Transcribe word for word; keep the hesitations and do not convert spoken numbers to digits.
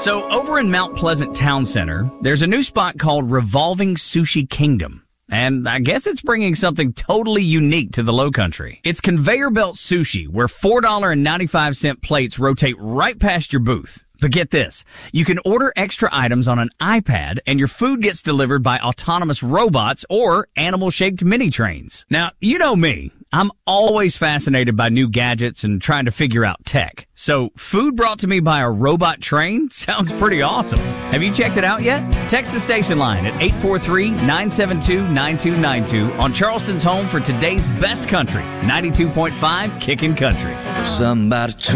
So over in Mount Pleasant Town Center, there's a new spot called Revolving Sushi Kingdom. And I guess it's bringing something totally unique to the Lowcountry. It's conveyor belt sushi, where four dollars and ninety-five cents plates rotate right past your booth. But get this, you can order extra items on an iPad and your food gets delivered by autonomous robots or animal-shaped mini trains. Now, you know me. I'm always fascinated by new gadgets and trying to figure out tech. So, food brought to me by a robot train sounds pretty awesome. Have you checked it out yet? Text the station line at eight four three, nine seven two, nine two nine two on Charleston's home for today's best country, ninety-two point five Kickin' Country. Somebody